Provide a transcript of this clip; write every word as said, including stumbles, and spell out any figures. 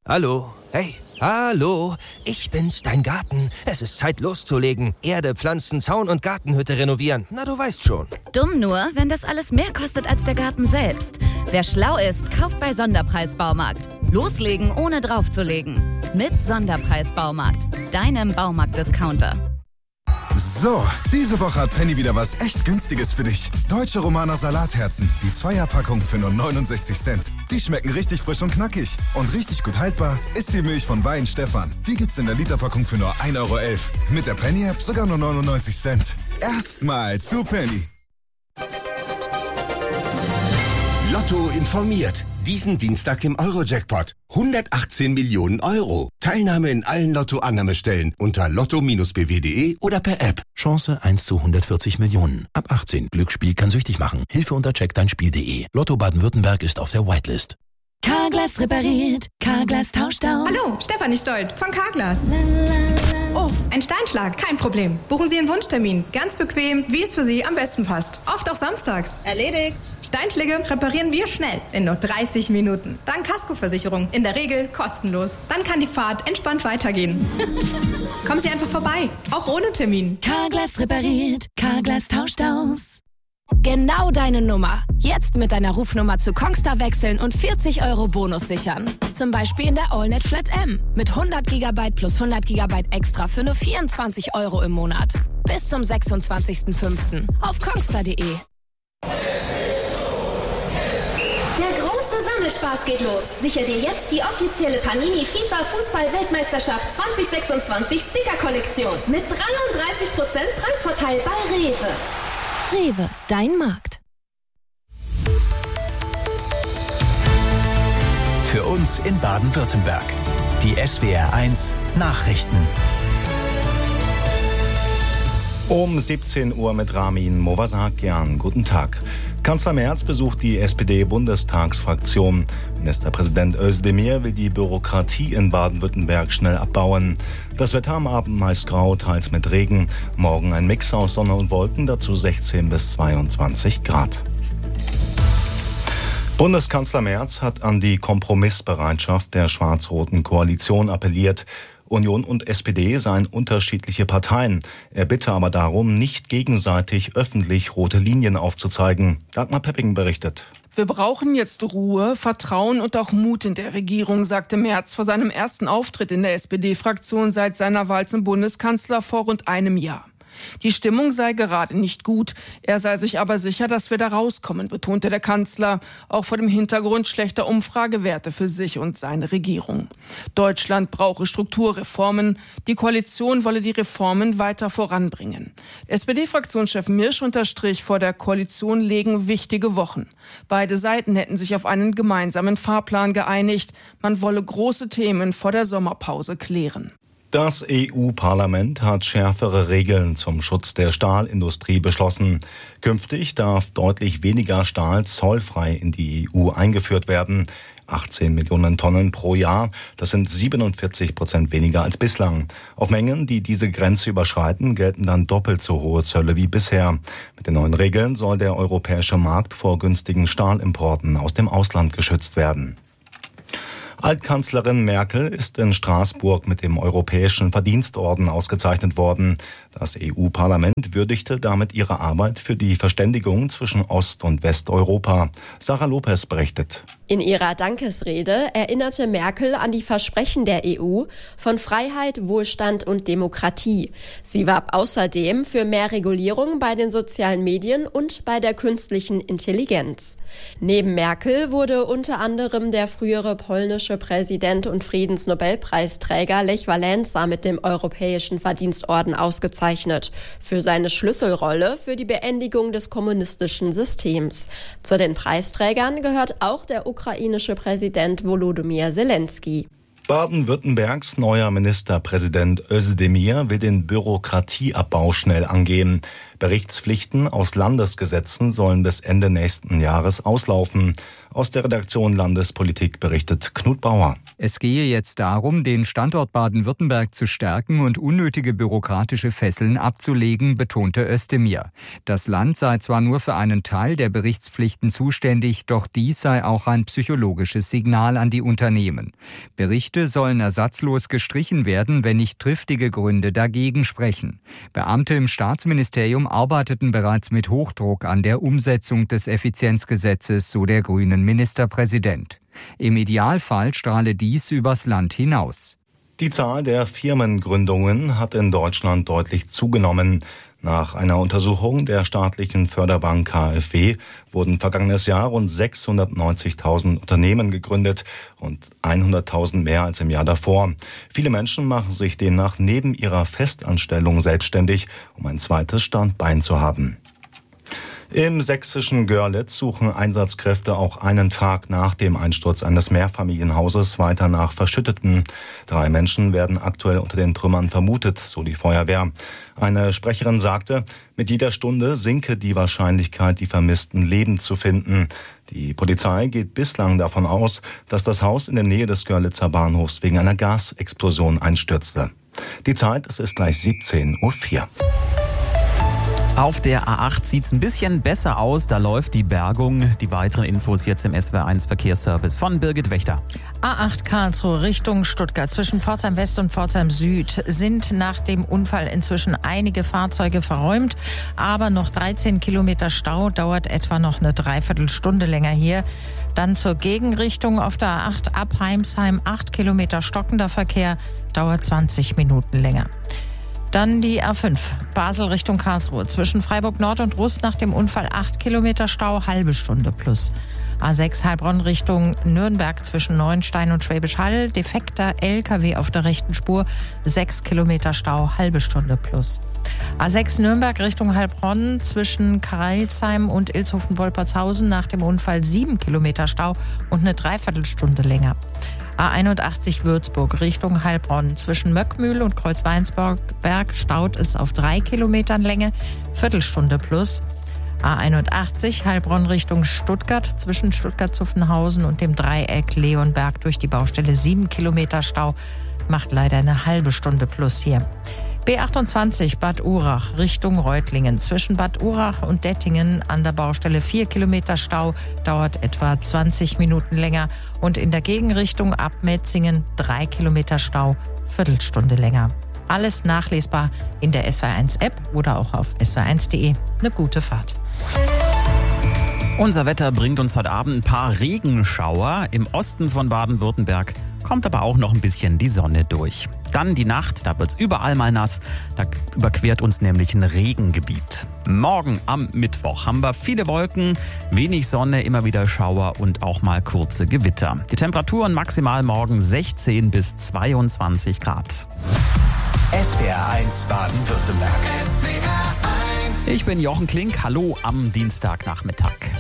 Hallo? Hey, hallo? Ich bin's, dein Garten. Es ist Zeit loszulegen. Erde, Pflanzen, Zaun und Gartenhütte renovieren. Na, du weißt schon. Dumm nur, wenn das alles mehr kostet als der Garten selbst. Wer schlau ist, kauft bei Sonderpreis Baumarkt. Loslegen, ohne draufzulegen. Mit Sonderpreis Baumarkt. Deinem Baumarkt-Discounter. So, diese Woche hat Penny wieder was echt Günstiges für dich. Deutsche Romaner Salatherzen. Die Zweierpackung für nur neunundsechzig Cent. Die schmecken richtig frisch und knackig. Und richtig gut haltbar ist die Milch von Wein Stefan. Die gibt's in der Literpackung für nur ein Euro elf. Mit der Penny-App sogar nur neunundneunzig Cent. Erstmal zu Penny. Lotto informiert. Diesen Dienstag im Euro-Jackpot. hundertachtzehn Millionen Euro. Teilnahme in allen Lotto-Annahmestellen unter lotto Bindestrich b w punkt de oder per App. Chance eins zu hundertvierzig Millionen. Ab achtzehn. Glücksspiel kann süchtig machen. Hilfe unter check dein Spiel punkt de. Lotto Baden-Württemberg ist auf der Whitelist. Carglass repariert. Carglass tauscht aus. Hallo, Stefanie Stolt von Carglass. Oh, ein Steinschlag, kein Problem. Buchen Sie Ihren Wunschtermin. Ganz bequem, wie es für Sie am besten passt. Oft auch samstags. Erledigt. Steinschläge reparieren wir schnell, in nur dreißig Minuten. Dank Kaskoversicherung, in der Regel kostenlos. Dann kann die Fahrt entspannt weitergehen. Kommen Sie einfach vorbei, auch ohne Termin. Carglass repariert. Carglass tauscht aus. Genau deine Nummer. Jetzt mit deiner Rufnummer zu Kongstar wechseln und vierzig Euro Bonus sichern. Zum Beispiel in der AllNet Flat M. Mit hundert Gigabyte plus hundert Gigabyte extra für nur vierundzwanzig Euro im Monat. Bis zum sechsundzwanzigsten fünften auf kongstar punkt de. Der große Sammelspaß geht los. Sichere dir jetzt die offizielle Panini FIFA Fußball-Weltmeisterschaft zwanzig sechsundzwanzig Sticker-Kollektion. Mit dreiunddreißig Prozent Preisvorteil bei Rewe. Rewe, dein Markt. Für uns in Baden-Württemberg. Die S W R eins Nachrichten. Um siebzehn Uhr mit Ramin Movasakian. Guten Tag. Kanzler Merz besucht die S P D-Bundestagsfraktion. Ministerpräsident Özdemir will die Bürokratie in Baden-Württemberg schnell abbauen. Das Wetter am Abend meist grau, teils mit Regen. Morgen ein Mix aus Sonne und Wolken, dazu sechzehn bis zweiundzwanzig Grad. Bundeskanzler Merz hat an die Kompromissbereitschaft der schwarz-roten Koalition appelliert. Union und S P D seien unterschiedliche Parteien. Er bitte aber darum, nicht gegenseitig öffentlich rote Linien aufzuzeigen. Dagmar Pepping berichtet. Wir brauchen jetzt Ruhe, Vertrauen und auch Mut in der Regierung, sagte Merz vor seinem ersten Auftritt in der S P D-Fraktion seit seiner Wahl zum Bundeskanzler vor rund einem Jahr. Die Stimmung sei gerade nicht gut. Er sei sich aber sicher, dass wir da rauskommen, betonte der Kanzler, auch vor dem Hintergrund schlechter Umfragewerte für sich und seine Regierung. Deutschland brauche Strukturreformen. Die Koalition wolle die Reformen weiter voranbringen. S P D-Fraktionschef Mirsch unterstrich, vor der Koalition liegen wichtige Wochen. Beide Seiten hätten sich auf einen gemeinsamen Fahrplan geeinigt. Man wolle große Themen vor der Sommerpause klären. Das E U-Parlament hat schärfere Regeln zum Schutz der Stahlindustrie beschlossen. Künftig darf deutlich weniger Stahl zollfrei in die E U eingeführt werden. achtzehn Millionen Tonnen pro Jahr, das sind siebenundvierzig Prozent weniger als bislang. Auf Mengen, die diese Grenze überschreiten, gelten dann doppelt so hohe Zölle wie bisher. Mit den neuen Regeln soll der europäische Markt vor günstigen Stahlimporten aus dem Ausland geschützt werden. Altkanzlerin Merkel ist in Straßburg mit dem Europäischen Verdienstorden ausgezeichnet worden. Das E U-Parlament würdigte damit ihre Arbeit für die Verständigung zwischen Ost- und Westeuropa. Sarah Lopez berichtet. In ihrer Dankesrede erinnerte Merkel an die Versprechen der E U von Freiheit, Wohlstand und Demokratie. Sie warb außerdem für mehr Regulierung bei den sozialen Medien und bei der künstlichen Intelligenz. Neben Merkel wurde unter anderem der frühere polnische Präsident und Friedensnobelpreisträger Lech Wałęsa mit dem Europäischen Verdienstorden ausgezeichnet für seine Schlüsselrolle für die Beendigung des kommunistischen Systems. Zu den Preisträgern gehört auch der ukrainische Präsident Volodymyr Zelensky. Baden-Württembergs neuer Ministerpräsident Özdemir will den Bürokratieabbau schnell angehen. Berichtspflichten aus Landesgesetzen sollen bis Ende nächsten Jahres auslaufen. Aus der Redaktion Landespolitik berichtet Knut Bauer. Es gehe jetzt darum, den Standort Baden-Württemberg zu stärken und unnötige bürokratische Fesseln abzulegen, betonte Özdemir. Das Land sei zwar nur für einen Teil der Berichtspflichten zuständig, doch dies sei auch ein psychologisches Signal an die Unternehmen. Berichte sollen ersatzlos gestrichen werden, wenn nicht triftige Gründe dagegen sprechen. Beamte im Staatsministerium arbeiteten bereits mit Hochdruck an der Umsetzung des Effizienzgesetzes, so der grünen Ministerpräsident. Im Idealfall strahle dies übers Land hinaus. Die Zahl der Firmengründungen hat in Deutschland deutlich zugenommen. Nach einer Untersuchung der staatlichen Förderbank K f W wurden vergangenes Jahr rund sechshundertneunzigtausend Unternehmen gegründet und hunderttausend mehr als im Jahr davor. Viele Menschen machen sich demnach neben ihrer Festanstellung selbstständig, um ein zweites Standbein zu haben. Im sächsischen Görlitz suchen Einsatzkräfte auch einen Tag nach dem Einsturz eines Mehrfamilienhauses weiter nach Verschütteten. Drei Menschen werden aktuell unter den Trümmern vermutet, so die Feuerwehr. Eine Sprecherin sagte, mit jeder Stunde sinke die Wahrscheinlichkeit, die Vermissten lebend zu finden. Die Polizei geht bislang davon aus, dass das Haus in der Nähe des Görlitzer Bahnhofs wegen einer Gasexplosion einstürzte. Die Zeit, es ist gleich siebzehn Uhr vier. Auf der A acht sieht's ein bisschen besser aus, da läuft die Bergung. Die weiteren Infos jetzt im S W R eins Verkehrsservice von Birgit Wächter. A acht Karlsruhe Richtung Stuttgart zwischen Pforzheim West und Pforzheim Süd sind nach dem Unfall inzwischen einige Fahrzeuge verräumt, aber noch dreizehn Kilometer Stau, dauert etwa noch eine Dreiviertelstunde länger hier. Dann zur Gegenrichtung auf der A acht ab Heimsheim, acht Kilometer stockender Verkehr, dauert zwanzig Minuten länger. Dann die A fünf, Basel Richtung Karlsruhe. Zwischen Freiburg Nord und Rust nach dem Unfall acht Kilometer Stau, halbe Stunde plus. A sechs Heilbronn Richtung Nürnberg zwischen Neuenstein und Schwäbisch Hall. Defekter L K W auf der rechten Spur, sechs Kilometer Stau, halbe Stunde plus. A sechs Nürnberg Richtung Heilbronn zwischen Karlsheim und Ilshofen-Wolpertshausen nach dem Unfall sieben Kilometer Stau und eine Dreiviertelstunde länger. A einundachtzig Würzburg Richtung Heilbronn. Zwischen Möckmühl und Kreuzweinsberg staut es auf drei Kilometern Länge, Viertelstunde plus. A einundachtzig Heilbronn Richtung Stuttgart. Zwischen Stuttgart-Zuffenhausen und dem Dreieck Leonberg durch die Baustelle sieben Kilometer Stau, macht leider eine halbe Stunde plus hier. B achtundzwanzig Bad Urach Richtung Reutlingen. Zwischen Bad Urach und Dettingen an der Baustelle vier Kilometer Stau, dauert etwa zwanzig Minuten länger. Und in der Gegenrichtung ab Metzingen drei Kilometer Stau, Viertelstunde länger. Alles nachlesbar in der S W R eins App oder auch auf S W R eins punkt de. Eine gute Fahrt. Unser Wetter bringt uns heute Abend ein paar Regenschauer. Im Osten von Baden-Württemberg kommt aber auch noch ein bisschen die Sonne durch. Dann die Nacht, da wird's überall mal nass. Da überquert uns nämlich ein Regengebiet. Morgen am Mittwoch haben wir viele Wolken, wenig Sonne, immer wieder Schauer und auch mal kurze Gewitter. Die Temperaturen maximal morgen sechzehn bis zweiundzwanzig Grad. S W R eins Baden-Württemberg. Ich bin Jochen Klink. Hallo am Dienstagnachmittag.